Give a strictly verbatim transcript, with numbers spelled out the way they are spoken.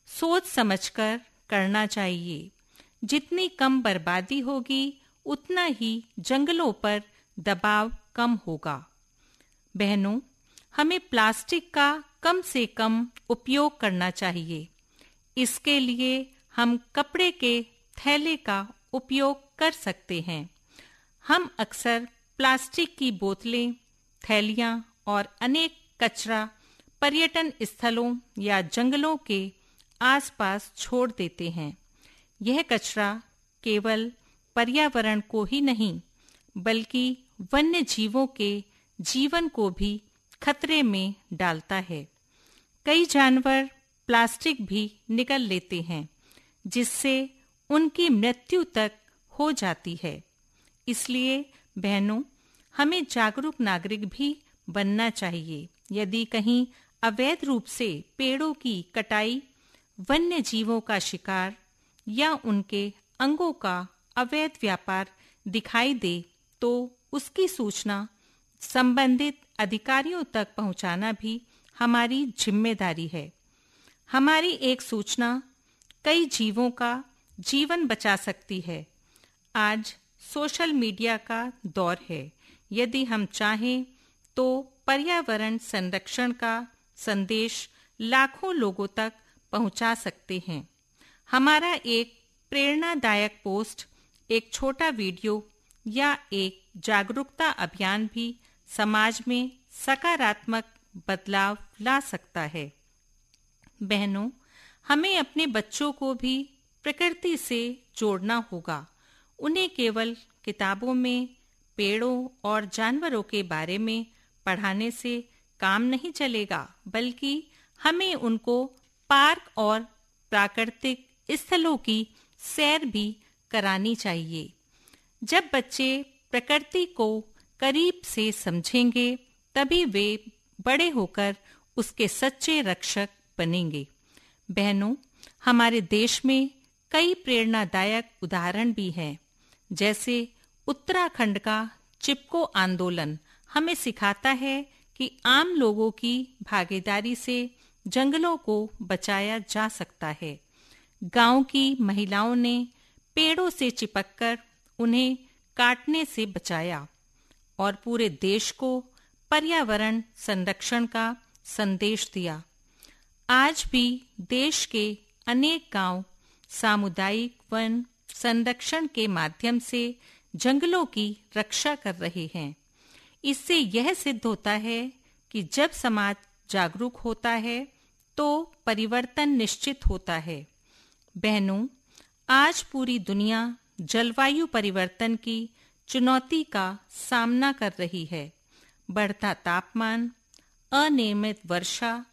सोच समझकर करना चाहिए। जितनी कम बर्बादी होगी उतना ही जंगलों पर दबाव कम होगा। बहनों, हमें प्लास्टिक का कम से कम उपयोग करना चाहिए। इसके लिए हम कपड़े के थैले का उपयोग कर सकते हैं। हम अक्सर प्लास्टिक की बोतलें, थैलियाँ और अनेक कचरा पर्यटन स्थलों या जंगलों के आसपास छोड़ देते हैं। यह कचरा केवल पर्यावरण को ही नहीं बल्कि वन्य जीवों के जीवन को भी खतरे में डालता है। कई जानवर प्लास्टिक भी निगल लेते हैं, जिससे उनकी मृत्यु तक हो जाती है। इसलिए बहनों, हमें जागरूक नागरिक भी बनना चाहिए। यदि कहीं अवैध रूप से पेड़ों की कटाई, वन्य जीवों का शिकार या उनके अंगों का अवैध व्यापार दिखाई दे तो उसकी सूचना संबंधित अधिकारियों तक पहुंचाना भी हमारी जिम्मेदारी है। हमारी एक सूचना कई जीवों का जीवन बचा सकती है। आज सोशल मीडिया का दौर है। यदि हम चाहें तो पर्यावरण संरक्षण का संदेश लाखों लोगों तक पहुंचा सकते हैं। हमारा एक प्रेरणादायक पोस्ट, एक छोटा वीडियो या एक जागरूकता अभियान भी समाज में सकारात्मक बदलाव ला सकता है। बहनों, हमें अपने बच्चों को भी प्रकृति से जोड़ना होगा। उन्हें केवल किताबों में पेड़ों और जानवरों के बारे में पढ़ाने से काम नहीं चलेगा, बल्कि हमें उनको पार्क और प्राकृतिक स्थलों की सैर भी करानी चाहिए। जब बच्चे प्रकृति को करीब से समझेंगे, तभी वे बड़े होकर उसके सच्चे रक्षक बनेंगे। बहनों, हमारे देश में कई प्रेरणादायक उदाहरण भी हैं। जैसे उत्तराखंड का चिपको आंदोलन हमें सिखाता है कि आम लोगों की भागीदारी से जंगलों को बचाया जा सकता है। गांव की महिलाओं ने पेड़ों से चिपककर उन्हें काटने से बचाया और पूरे देश को पर्यावरण संरक्षण का संदेश दिया। आज भी देश के अनेक गांव सामुदायिक वन संरक्षण के माध्यम से जंगलों की रक्षा कर रहे हैं। इससे यह सिद्ध होता है कि जब समाज जागरूक होता है तो परिवर्तन निश्चित होता है। बहनों, आज पूरी दुनिया जलवायु परिवर्तन की चुनौती का सामना कर रही है। बढ़ता तापमान, अनियमित वर्षा